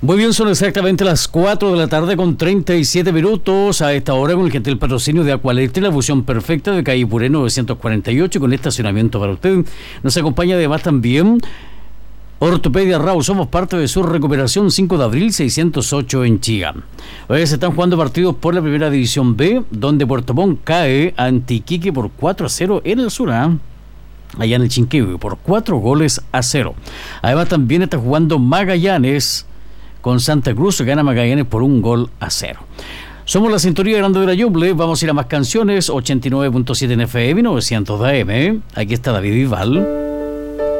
Muy bien, son exactamente las 4 de la tarde con 37 minutos. A esta hora, con el gentil patrocinio de Acualetre, la fusión perfecta de calle Puré 948, con estacionamiento para usted. Nos acompaña además también Ortopedia Raúl. Somos parte de su recuperación 5 de abril 608 en Chía. Hoy se están jugando partidos por la primera división B, donde Puerto Montt cae ante Iquique por 4-0 en el sur, allá en el Chinquihue, por 4-0. Además también está jugando Magallanes con Santa Cruz, gana Magallanes por 1-0. Somos la sintonía grande de la Ñuble. Vamos a ir a más canciones. 89.7 en FM, 900 de AM. Aquí está David Vival.